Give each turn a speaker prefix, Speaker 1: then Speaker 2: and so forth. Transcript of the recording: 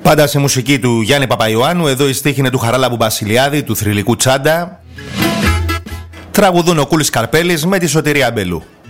Speaker 1: Πάντα σε μουσική του Γιάννη Παπαϊωάννου. Εδώ η στίχη είναι του Χαράλαμπου Βασιλιάδη, του θρυλικού Τσάντα. Τραγουδούν ο Κούλης Καρπέλης με τη Σωτηρία Μπελού.